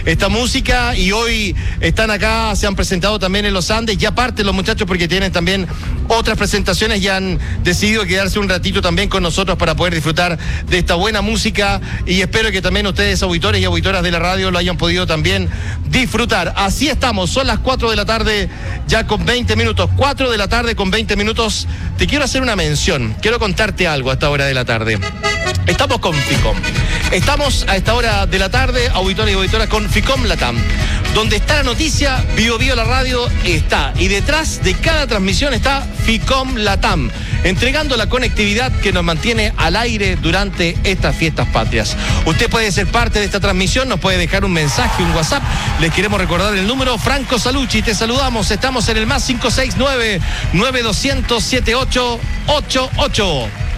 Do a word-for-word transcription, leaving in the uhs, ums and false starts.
esta música y hoy están acá, se han presentado también en los Andes, ya parten los muchachos porque tienen también otras presentaciones y han decidido quedarse un ratito también con nosotros para poder disfrutar de esta buena música y espero que también ustedes, auditores y auditoras de la radio, lo hayan podido también disfrutar. Así estamos, son las cuatro de la tarde ya con veinte minutos, cuatro de la tarde con veinte minutos. Te quiero hacer una mención, quiero contarte algo a esta hora de la tarde. Estamos con FICOM. Estamos a esta hora de la tarde, auditores y auditoras, con FICOM Latam. Donde está la noticia, Bio Bio la radio está. Y detrás de cada transmisión está FICOM Latam, entregando la conectividad que nos mantiene al aire durante estas fiestas patrias. Usted puede ser parte de esta transmisión, nos puede dejar un mensaje, un WhatsApp. Les queremos recordar el número. Franco Salucci, te saludamos. Estamos en el más cinco seis nueve, nueve dos cero cero, siete ocho ocho ocho.